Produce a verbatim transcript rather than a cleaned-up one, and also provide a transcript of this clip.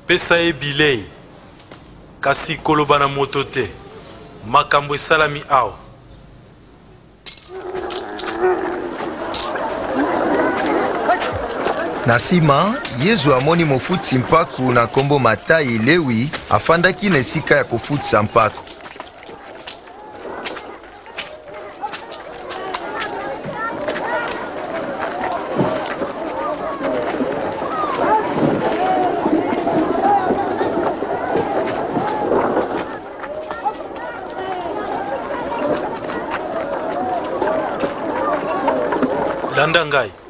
pesa ye bilei kasi koloba na moto te makambo esalami awa. Na nsima Yezu amoni mofutisi mpaku na kombo Matayi Lewi afandaki na esika ya kofutisa mpaku. Landa ngai.